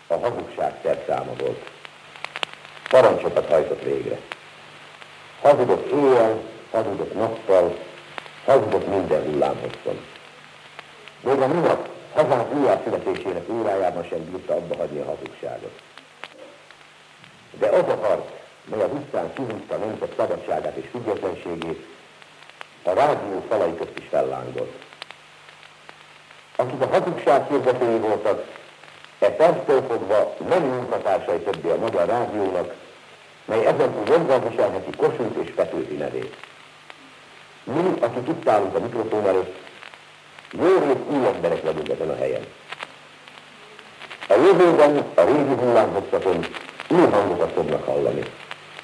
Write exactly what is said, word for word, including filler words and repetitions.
a hazugság szerszáma volt. Parancsokat hajtott végre. Hazudott éjjel, hazudott nappal, hazudott minden hullámhosszon. Még a minap hazánk újjászületésének órájában sem bírta abba hagyni a hazugságot. De az a harc, mely az utcán kihúzta a nemzet szabadságát és függetlenségét, a rádió falai közt is fellángolt. Akik a hazugság hirdetői voltak, e perctől fogva nem munkatársai többé a Magyar Rádiónak, mely ezentúl joggal viselheti Kossuth és Petőfi nevét. Mi, akik itt állunk a mikrofon előtt, jó rét új emberek vagyunk ezen a helyen. A jövőben a régi hullámhosszakon új hangokat fognak hallani.